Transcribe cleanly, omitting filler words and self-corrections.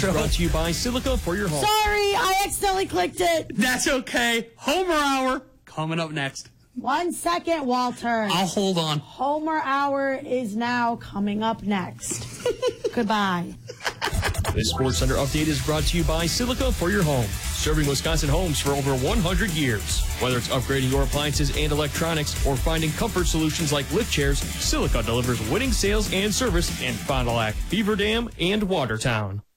is brought to you by Silica for your home. Sorry, I accidentally clicked it. That's okay. Homer Hour coming up next. 1 second, Walter. I'll hold on. Homer Hour is now coming up next. Goodbye. This Sports Center update is brought to you by Silica for your home, serving Wisconsin homes for over 100 years. Whether it's upgrading your appliances and electronics or finding comfort solutions like lift chairs, Silica delivers winning sales and service in Fond du Lac, Beaver Dam, and Watertown.